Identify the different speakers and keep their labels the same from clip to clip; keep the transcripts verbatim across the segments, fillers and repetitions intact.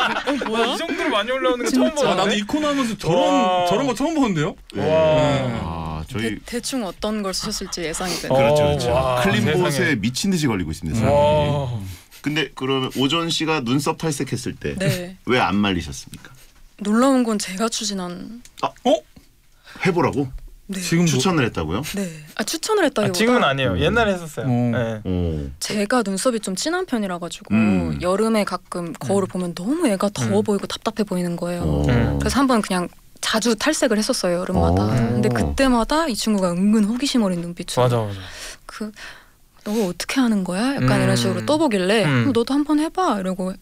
Speaker 1: 어, 뭐야?
Speaker 2: 이 정도로 많이 올라오는 거 처음 보는데.
Speaker 3: 아, 나도 이 코너 하면서 저런 저런 거 처음 보는데요.
Speaker 2: 와.
Speaker 4: 아, 저희
Speaker 1: 대, 대충 어떤 걸 쓰셨을지 예상이 되네요.
Speaker 4: 그렇죠, 그렇죠.
Speaker 2: 와,
Speaker 4: 클린봇에
Speaker 2: 세상에.
Speaker 4: 미친 듯이 걸리고 있습니다. 사람들이.
Speaker 2: 와.
Speaker 4: 근데 그러면 오전 씨가 눈썹 탈색했을 때 왜 안
Speaker 1: 네.
Speaker 4: 말리셨습니까?
Speaker 1: 놀라운 건 제가 추진한.
Speaker 4: 아, 어? 해보라고?
Speaker 1: 네.
Speaker 3: 지금
Speaker 4: 추천을 했다고요?
Speaker 1: 네. 아 추천을
Speaker 2: 아,
Speaker 1: 했다기보다
Speaker 2: 지금은 아니에요. 옛날에 했었어요.
Speaker 3: 어.
Speaker 2: 네.
Speaker 4: 오.
Speaker 1: 제가 눈썹이 좀 진한 편이라 가지고
Speaker 4: 음.
Speaker 1: 여름에 가끔 거울을 보면 너무 애가 더워
Speaker 2: 음.
Speaker 1: 보이고 답답해 보이는 거예요.
Speaker 4: 오.
Speaker 2: 음.
Speaker 1: 그래서 한번 그냥 자주 탈색을 했었어요, 여름마다.
Speaker 4: 오.
Speaker 1: 근데 그때마다 이 친구가 은근 호기심 어린 눈빛으로
Speaker 2: 맞아 맞아.
Speaker 1: 그 너 어떻게 하는 거야? 약간
Speaker 2: 음.
Speaker 1: 이런 식으로 떠보길래
Speaker 2: 음.
Speaker 1: 어, 너도 한번 해봐 이러고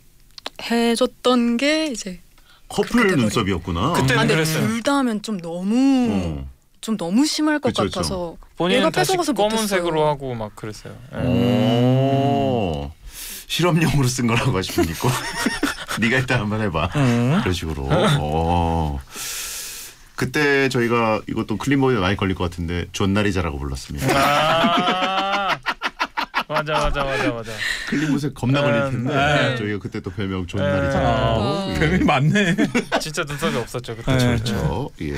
Speaker 1: 해줬던 게 이제
Speaker 4: 커플
Speaker 1: 그때
Speaker 4: 눈썹이었구나.
Speaker 2: 그때-
Speaker 1: 아, 근데
Speaker 2: 그랬어요.
Speaker 1: 둘 다 하면 좀 너무
Speaker 4: 어.
Speaker 1: 좀 너무 심할 것
Speaker 4: 그쵸, 그쵸.
Speaker 1: 같아서
Speaker 2: 본인은
Speaker 1: 얘가
Speaker 2: 다시
Speaker 1: 뺏어가서
Speaker 2: 검은색으로
Speaker 1: 못했어요.
Speaker 2: 하고 막 그랬어요. 네.
Speaker 4: 오. 실험용으로 쓴 거라고 하시면 있고 네가 일단 한번 해봐. 그런 식으로. 오. 그때 저희가 이것도 클린보이에 많이 걸릴 것 같은데 존나리자라고 불렀습니다.
Speaker 2: 아 맞아 맞아 맞아 맞아.
Speaker 4: 클린보이에 겁나
Speaker 2: 음,
Speaker 4: 걸릴 텐데
Speaker 2: 네.
Speaker 4: 저희가 그때 또 별명
Speaker 2: 네.
Speaker 4: 존나리자라고.
Speaker 1: 아.
Speaker 4: 예.
Speaker 3: 별명이 많네.
Speaker 2: 진짜 눈썹이 없었죠 그때.
Speaker 3: 네.
Speaker 4: 그렇죠. 예.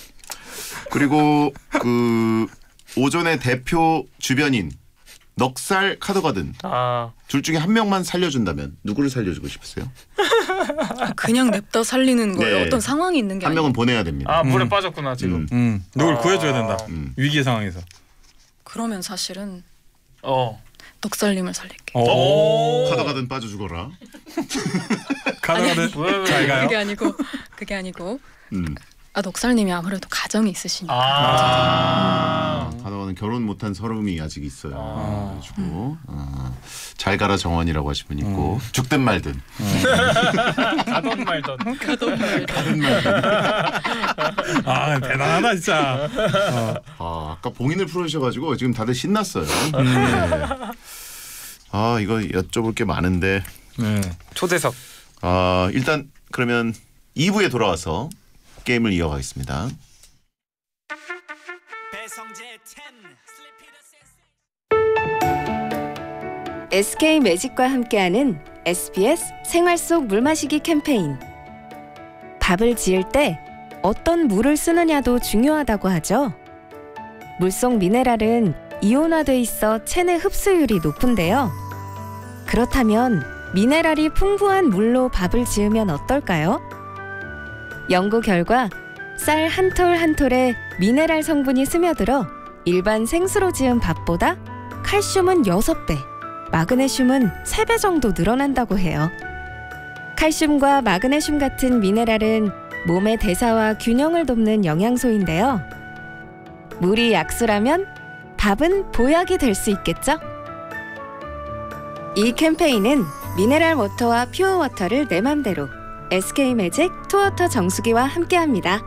Speaker 4: 그리고 그 오전의 대표 주변인 넉살 카더가든
Speaker 2: 아
Speaker 4: 둘 중에 한 명만 살려준다면 누구를 살려주고 싶으세요?
Speaker 1: 그냥 냅다 살리는 거예요.
Speaker 4: 네.
Speaker 1: 어떤 상황이 있는 게
Speaker 4: 한
Speaker 1: 아니고.
Speaker 4: 명은 보내야 됩니다.
Speaker 2: 아 물에
Speaker 3: 음.
Speaker 2: 빠졌구나 지금.
Speaker 4: 음.
Speaker 3: 음, 누굴
Speaker 2: 아.
Speaker 3: 구해줘야 된다.
Speaker 4: 음.
Speaker 3: 위기의 상황에서.
Speaker 1: 그러면 사실은
Speaker 2: 어.
Speaker 1: 넉살님을 살릴게요.
Speaker 2: 오.
Speaker 4: 카더가든 빠져 죽어라.
Speaker 3: 가다가는
Speaker 2: 왜, 왜,
Speaker 3: 잘 가요.
Speaker 1: 그게 아니고 그게 아니고
Speaker 4: 음.
Speaker 1: 아 넉살님이 아무래도 가정이 있으시니까.
Speaker 2: 아.
Speaker 4: 카더가든 결혼 못한 서름이 아직 있어요.
Speaker 2: 아.
Speaker 4: 그래가지고 아, 잘 가라 정원이라고 하신 분 있고 죽든 말든.
Speaker 2: 가던 말던.
Speaker 1: 가던 말.
Speaker 4: 가든 말든.
Speaker 3: 아 대단하다 진짜. 어.
Speaker 4: 아, 아까 봉인을 풀어주셔가지고 지금 다들 신났어요. 네. 아 이거 여쭤볼 게 많은데
Speaker 3: 네.
Speaker 2: 초대석.
Speaker 4: 아 일단 그러면 이 부에 돌아와서 게임을 이어가겠습니다.
Speaker 5: 에스케이 매직과 함께하는 에스비에스 생활 속 물마시기 캠페인. 밥을 지을 때 어떤 물을 쓰느냐도 중요하다고 하죠. 물속 미네랄은 이온화돼 있어 체내 흡수율이 높은데요. 그렇다면 미네랄이 풍부한 물로 밥을 지으면 어떨까요? 연구 결과 쌀 한 톨 한 톨에 미네랄 성분이 스며들어 일반 생수로 지은 밥보다 칼슘은 여섯 배, 마그네슘은 세 배 정도 늘어난다고 해요. 칼슘과 마그네슘 같은 미네랄은 몸의 대사와 균형을 돕는 영양소인데요. 물이 약수라면 밥은 보약이 될 수 있겠죠? 이 캠페인은 미네랄 워터와 퓨어 워터를 내 맘대로 에스케이 매직 투워터 정수기와 함께합니다.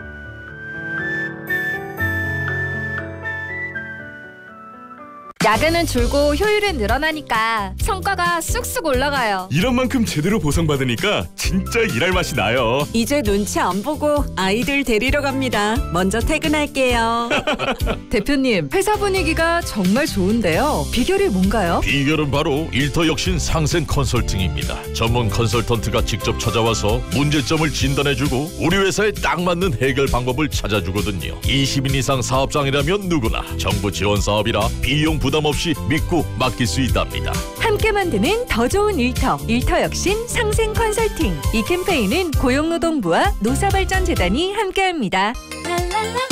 Speaker 6: 야근은 줄고 효율은 늘어나니까 성과가 쑥쑥 올라가요.
Speaker 7: 일한 만큼 제대로 보상받으니까 진짜 일할 맛이 나요.
Speaker 8: 이제 눈치 안 보고 아이들 데리러 갑니다. 먼저 퇴근할게요. 대표님, 회사 분위기가 정말 좋은데요. 비결이 뭔가요?
Speaker 7: 비결은 바로 일터혁신 상생 컨설팅입니다. 전문 컨설턴트가 직접 찾아와서 문제점을 진단해주고 우리 회사에 딱 맞는 해결 방법을 찾아주거든요. 이십 인 이상 사업장이라면 누구나 정부 지원 사업이라 비용 부담 없이 믿고 맡길 수 있답니다.
Speaker 8: 함께 만드는 더 좋은 일터, 일터혁신 상생 컨설팅. 이 캠페인은 고용노동부와 노사발전재단이 함께합니다.
Speaker 6: 랄랄라.